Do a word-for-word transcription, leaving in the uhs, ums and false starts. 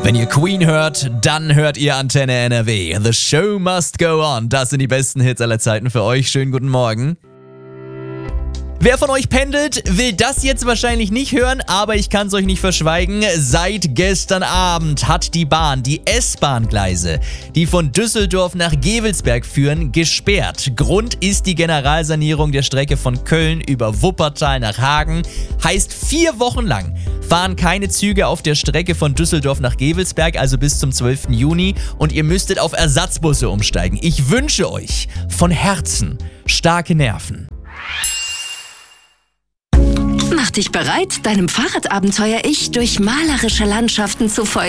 Wenn ihr Queen hört, dann hört ihr Antenne N R W. The show must go on. Das sind die besten Hits aller Zeiten für euch. Schönen guten Morgen. Wer von euch pendelt, will das jetzt wahrscheinlich nicht hören, aber ich kann es euch nicht verschweigen. Seit gestern Abend hat die Bahn die S-Bahn-Gleise, die von Düsseldorf nach Gevelsberg führen, gesperrt. Grund ist die Generalsanierung der Strecke von Köln über Wuppertal nach Hagen. Heißt, vier Wochen lang fahren keine Züge auf der Strecke von Düsseldorf nach Gevelsberg, also bis zum zwölften Juni. Und ihr müsstet auf Ersatzbusse umsteigen. Ich wünsche euch von Herzen starke Nerven. Mach dich bereit, deinem Fahrradabenteuer-Ich durch malerische Landschaften zu folgen.